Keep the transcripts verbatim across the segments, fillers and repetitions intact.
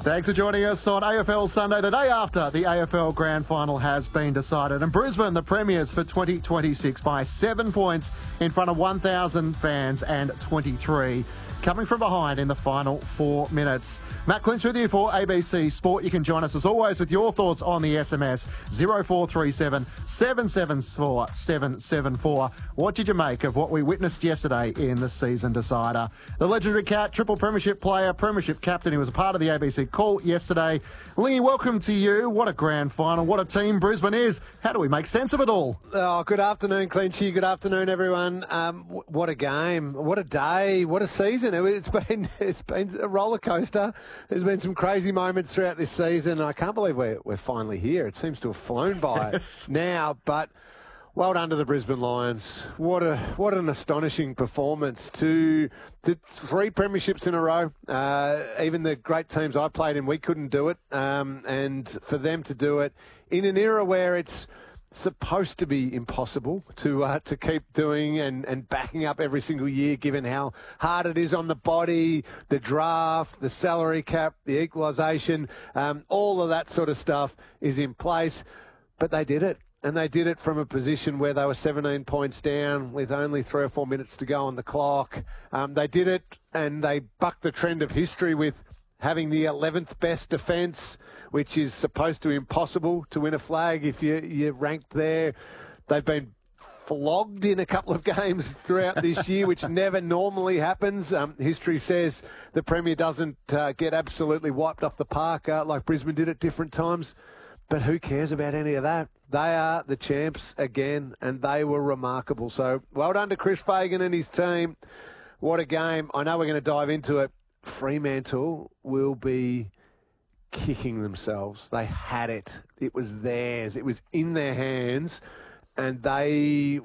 Thanks for joining us on A F L Sunday, the day after the A F L Grand Final has been decided. And Brisbane, the premiers for twenty twenty-six, by seven points in front of one thousand fans and twenty-three. Coming from behind in the final four minutes. Matt Clinch with you for A B C Sport. You can join us as always with your thoughts on the S M S zero four three seven, seven seven four, seven seven four. What did you make of what we witnessed yesterday in the season decider? The legendary Cat, triple premiership player, premiership captain, who was a part of the A B C call yesterday. Lee, welcome to you. What a grand final. What a team Brisbane is. How do we make sense of it all? Oh, good afternoon, Clinchy. Good afternoon, everyone. Um, w- what a game. What a day. What a season. It's been it's been a roller coaster. There's been some crazy moments throughout this season. I can't believe we're we're finally here. It seems to have flown by yes. now, but well done to the Brisbane Lions. What a what an astonishing performance. To to three premierships in a row. Uh, even the great teams I played in, we couldn't do it. Um, and for them to do it in an era where it's supposed to be impossible to uh, to keep doing and, and backing up every single year, given how hard it is on the body, the draft, the salary cap, the equalisation, um, all of that sort of stuff is in place. But they did it. And they did it from a position where they were seventeen points down with only three or four minutes to go on the clock. Um, they did it and they bucked the trend of history with having the eleventh best defence, which is supposed to be impossible to win a flag if you, you're ranked there. They've been flogged in a couple of games throughout this year, which never normally happens. Um, history says the Premier doesn't uh, get absolutely wiped off the park uh, like Brisbane did at different times. But who cares about any of that? They are the champs again, and they were remarkable. So well done to Chris Fagan and his team. What a game. I know we're going to dive into it. Fremantle will be kicking themselves. They had it. It was theirs. It was in their hands. And they,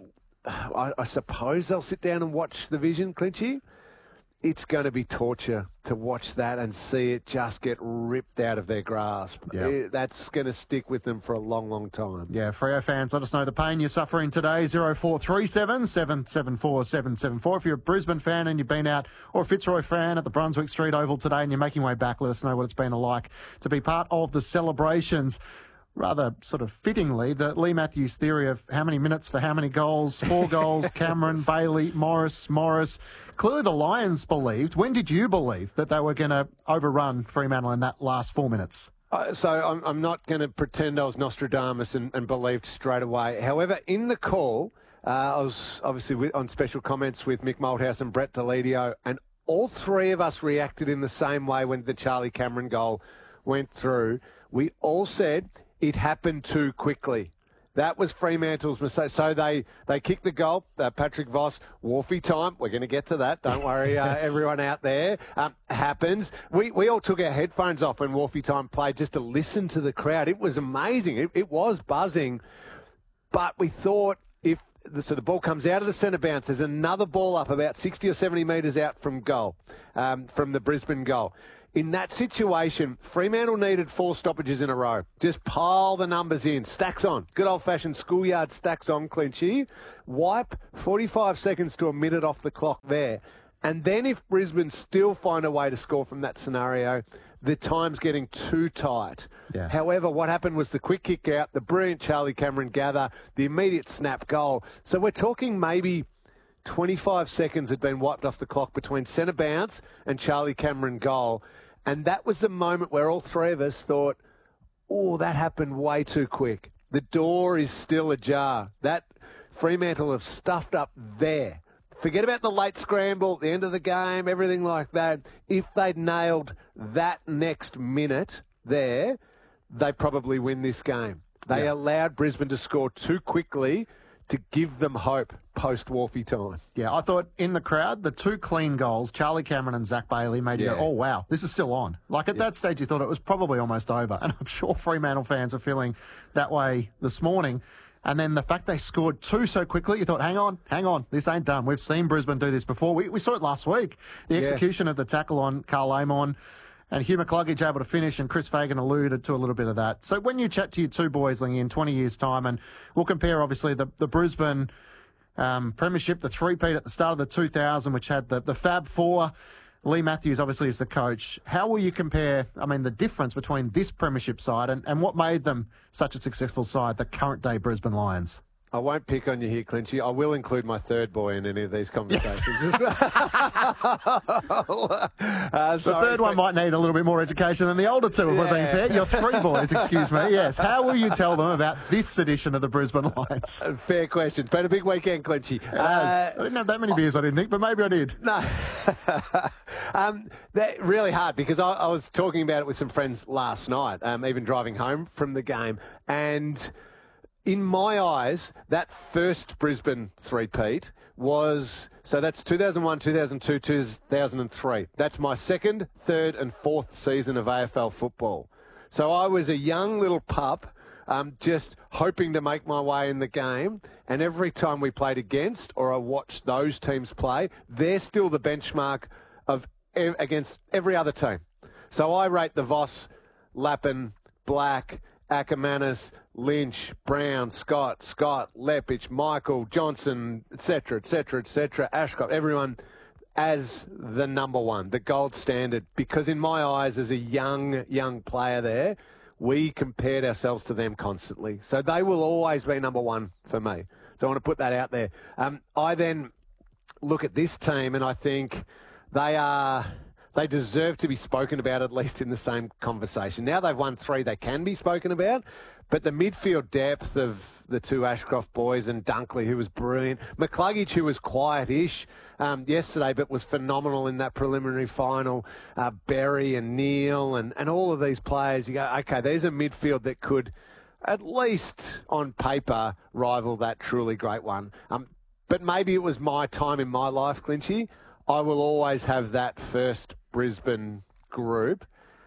I, I suppose they'll sit down and watch the Vision, Clinchy. It's going to be torture to watch that and see it just get ripped out of their grasp. Yep. It, that's going to stick with them for a long, long time. Yeah, Freo fans, let us know the pain you're suffering today. zero four three seven, seven seven four, seven seven four. If you're a Brisbane fan and you've been out, or a Fitzroy fan at the Brunswick Street Oval today and you're making your way back, let us know what it's been like to be part of the celebrations. Rather sort of fittingly, the Lee Matthews theory of how many minutes for how many goals, four goals, Cameron, Bailey, Morris, Morris. Clearly the Lions believed. When did you believe that they were going to overrun Fremantle in that last four minutes? Uh, so I'm, I'm not going to pretend I was Nostradamus and, and believed straight away. However, in the call, uh, I was obviously with, on special comments with Mick Malthouse and Brett Deledio, and all three of us reacted in the same way when the Charlie Cameron goal went through. We all said it happened too quickly. That was Fremantle's mistake. So they, they kicked the goal. Uh, Patrick Voss, Wharfie time. We're going to get to that. Don't worry, uh, yes. everyone out there. Um, happens. We we all took our headphones off when Wharfie time played just to listen to the crowd. It was amazing. It, it was buzzing. But we thought if the, so the ball comes out of the centre bounce, there's another ball up about sixty or seventy metres out from goal, um, from the Brisbane goal. In that situation, Fremantle needed four stoppages in a row. Just pile the numbers in. Stacks on. Good old-fashioned schoolyard stacks on, Clinchy. Wipe forty-five seconds to a minute off the clock there. And then if Brisbane still find a way to score from that scenario, the time's getting too tight. Yeah. However, what happened was the quick kick out, the brilliant Charlie Cameron gather, the immediate snap goal. So we're talking maybe twenty-five seconds had been wiped off the clock between centre bounce and Charlie Cameron goal. And that was the moment where all three of us thought, oh, that happened way too quick. The door is still ajar. That Fremantle have stuffed up there. Forget about the late scramble, the end of the game, everything like that. If they'd nailed that next minute there, they probably win this game. They Yeah. allowed Brisbane to score too quickly to give them hope post-Wharfie time. Yeah, I thought in the crowd, the two clean goals, Charlie Cameron and Zach Bailey, made you Yeah. go, oh, wow, this is still on. Like at Yeah. that stage, you thought it was probably almost over. And I'm sure Fremantle fans are feeling that way this morning. And then the fact they scored two so quickly, you thought, hang on, hang on, this ain't done. We've seen Brisbane do this before. We, we saw it last week. The Yeah. execution of the tackle on Carl Amon and Hugh McCluggage able to finish, and Chris Fagan alluded to a little bit of that. So when you chat to your two boys, Lingy, in twenty years' time, and we'll compare, obviously, the, the Brisbane um, premiership, the three-peat at the start of the two thousand, which had the, the Fab Four, Lee Matthews obviously is the coach. How will you compare, I mean, the difference between this premiership side and, and what made them such a successful side, the current day Brisbane Lions? I won't pick on you here, Clinchy. I will include my third boy in any of these conversations. Yes. uh, the sorry, third one might need a little bit more education than the older two, if yeah. we're being fair. Your three boys, excuse me. Yes. How will you tell them about this edition of the Brisbane Lions? Fair question. It's been a big weekend, Clinchy. Uh, I didn't have that many beers, I didn't think, but maybe I did. No. um, that really hard because I, I was talking about it with some friends last night, um, even driving home from the game, and in my eyes, that first Brisbane three-peat was, so that's two thousand one, two thousand two, two thousand three. That's my second, third and fourth season of A F L football. So I was a young little pup um, just hoping to make my way in the game. And every time we played against or I watched those teams play, they're still the benchmark of e- against every other team. So I rate the Voss, Lappin, Black, Ackermanis, Lynch, Brown, Scott, Scott, Lepich, Michael, Johnson, et cetera, et cetera, et cetera, Ashcroft, everyone as the number one, the gold standard. Because in my eyes, as a young, young player there, we compared ourselves to them constantly. So they will always be number one for me. So I want to put that out there. Um, I then look at this team and I think they are... They deserve to be spoken about, at least in the same conversation. Now they've won three, they can be spoken about. But the midfield depth of the two Ashcroft boys and Dunkley, who was brilliant. McCluggage, who was quiet-ish um, yesterday, but was phenomenal in that preliminary final. Uh, Berry and Neil and, and all of these players. You go, okay, there's a midfield that could, at least on paper, rival that truly great one. Um, but maybe it was my time in my life, Clinchy. I will always have that first Brisbane group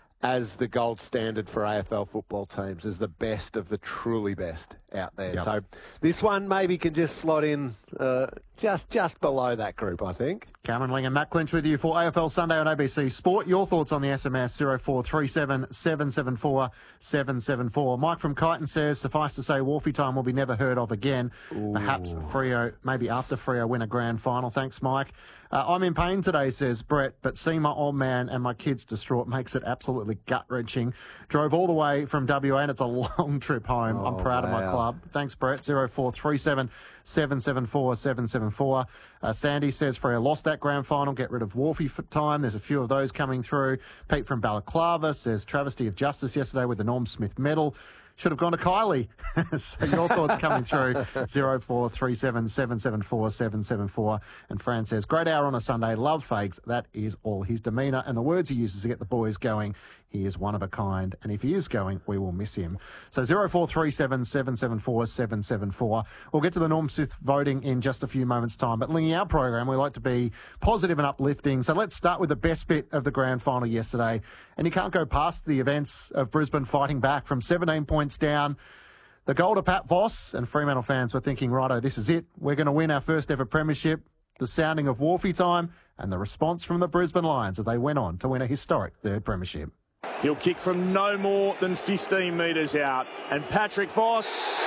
as the gold standard for A F L football teams, as the best of the truly best out there. Yep. So this one maybe can just slot in uh, just just below that group, I think. Cameron Ling and Matt Clinch with you for A F L Sunday on A B C Sport. Your thoughts on the S M S zero four three seven, seven seven four, seven seven four. Mike from Kyneton says, suffice to say, Wharfie time will be never heard of again. Ooh. Perhaps Freo, maybe after Freo win a grand final. Thanks, Mike. Uh, I'm in pain today, says Brett, but seeing my old man and my kids distraught makes it absolutely gut-wrenching. Drove all the way from W A and it's a long trip home. Oh, I'm proud wow. of my club. Thanks, Brett. zero four three seven, seven seven four, seven seven four. Uh, Sandy says Freo lost that grand final. Get rid of Wharfie for time. There's a few of those coming through. Pete from Balaclava says travesty of justice yesterday with the Norm Smith medal. Should have gone to Kylie. So your thoughts coming through, zero four three seven, seven seven four, seven seven four. And Fran says, great hour on a Sunday. Love Fags. That is all his demeanour and the words he uses to get the boys going. He is one of a kind. And if he is going, we will miss him. So zero four three seven, seven seven four, seven seven four. We'll get to the Norm Smith voting in just a few moments' time. But Lingy, our program, we like to be positive and uplifting. So let's start with the best bit of the grand final yesterday. And you can't go past the events of Brisbane fighting back from seventeen points down. The goal to Pat Voss, and Fremantle fans were thinking, righto, this is it. We're going to win our first ever premiership. The sounding of Wharfie time and the response from the Brisbane Lions as they went on to win a historic third premiership. He'll kick from no more than fifteen metres out. And Patrick Voss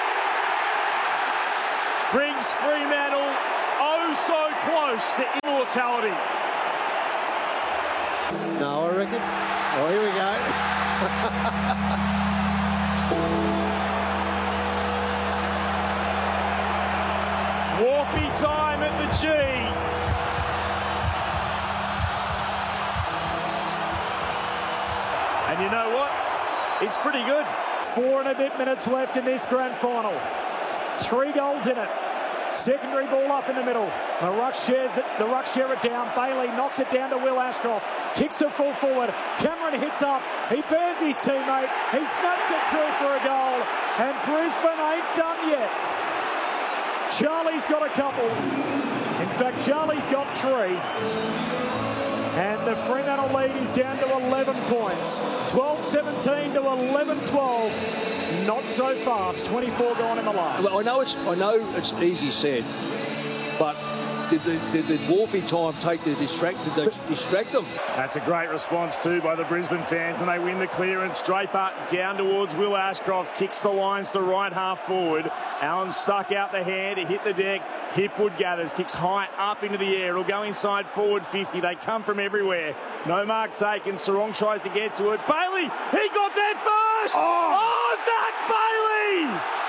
brings Fremantle oh so close to immortality. No, I reckon. Oh, here we go. Wharfie time at the G. And you know what? It's pretty good. Four and a bit minutes left in this grand final. Three goals in it. Secondary ball up in the middle. The ruck shares it. The ruck share it down. Bailey knocks it down to Will Ashcroft. Kicks to full forward. Cameron hits up. He burns his teammate. He snaps it through for a goal. And Brisbane ain't done yet. Charlie's got a couple. In fact, Charlie's got three. And the Fremantle lead is down to eleven points. twelve seventeen to eleven twelve. Not so fast. twenty-four gone in the line. Well, I know it's I know it's easy said, but did the, did the Wolfie time take the distract, did they distract them? That's a great response too by the Brisbane fans, and they win the clearance. Draper down towards Will Ashcroft, kicks the lines to right half forward. Allen stuck out the hand to hit the deck. Hipwood gathers, kicks high up into the air. It'll go inside forward fifty. They come from everywhere. No mark taken. Sarong tries to get to it. Bailey, he got there first! Oh, oh Zach Bailey!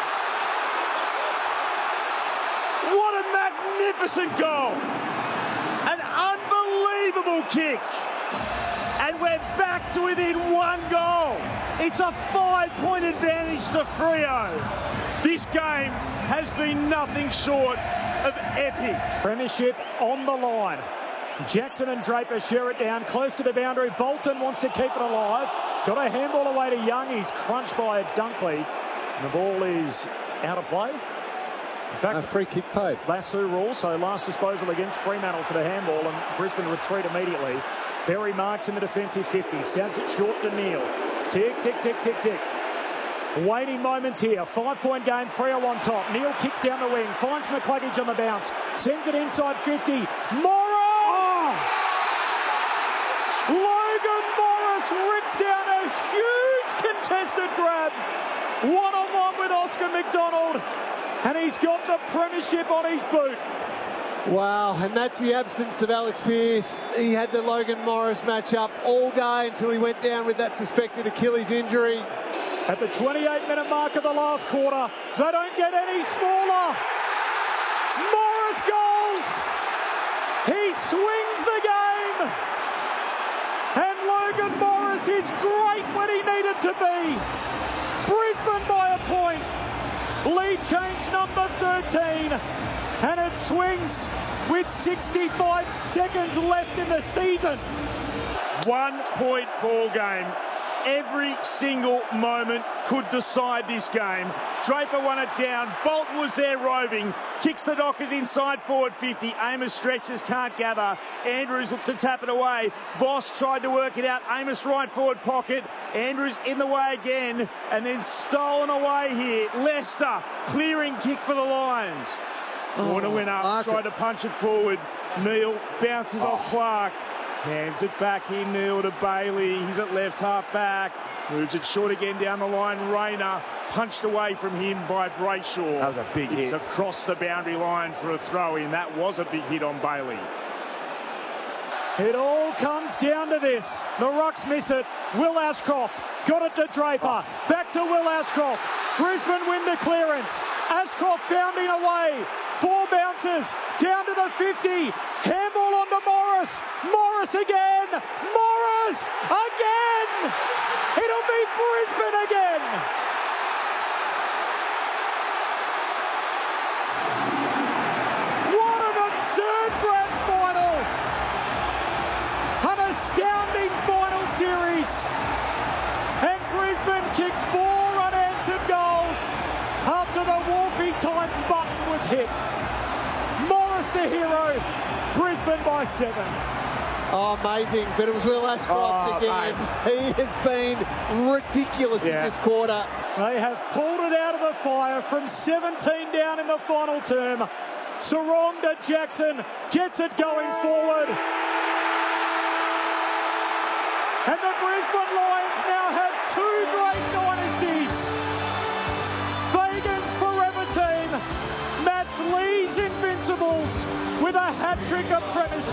What a magnificent goal! An unbelievable kick. And we're back to within one goal. It's a five-point advantage to Freo. This game has been nothing short of epic. Premiership on the line. Jackson and Draper share it down close to the boundary. Bolton wants to keep it alive. Got a handball away to Young. He's crunched by Dunkley. The ball is out of play. In fact, a free kick paid. Lasso rule, so last disposal against Fremantle for the handball, and Brisbane retreat immediately. Berry marks in the defensive fifty. Stabs it short to Neil. Tick, tick, tick, tick, tick. Waiting moments here. Five-point game, Freo on top. Neil kicks down the wing, finds McCluggage on the bounce, sends it inside fifty. Morris! Oh! Logan Morris rips down a huge contested grab. One-on-one with Oscar McDonald. And he's got the premiership on his boot. Wow, and that's the absence of Alex Pearce. He had the Logan Morris matchup all day until he went down with that suspected Achilles injury. At the twenty-eight minute mark of the last quarter, they don't get any smaller. Morris goals. He swings the game. And Logan Morris is great when he needed to be. Brisbane by a point. Lead change number thirteen. And it swings with sixty-five seconds left in the season. One point ball game. Every single moment could decide this game. Draper won it down. Bolton was there roving. Kicks the Dockers inside forward fifty. Amos stretches, can't gather. Andrews looks to tap it away. Voss tried to work it out. Amos right forward pocket. Andrews in the way again. And then stolen away here. Leicester clearing kick for the Lions. Oh, Warner went up, Market. tried to punch it forward. Neil bounces oh. off Clark. Hands it back in, Neil to Bailey. He's at left half back. Moves it short again down the line. Rayner punched away from him by Brayshaw. That was a big it's hit. across the boundary line for a throw in. That was a big hit on Bailey. It all comes down to this. The Rucks miss it. Will Ashcroft got it to Draper. Back to Will Ashcroft. Brisbane win the clearance. Ashcroft bounding away. Four bounces. Down to the fifty. Handball onto Morris. Morris again. Morris again. It'll be Brisbane again. What an absurd grand final. An astounding final series. And Brisbane kicked four unanswered goals after the Wolfie time button was hit. Morris the hero. Brisbane by seven. Oh, amazing. But it was Will Ashcroft Oh, again. He has been ridiculous Yeah. in this quarter. They have pulled it out of the fire from seventeen down in the final term. Sarong to Jackson gets it going forward. And the Brisbane Lions now have two great dynasties. Fagan's forever team match Lee's Invincibles with a hat-trick of premiership.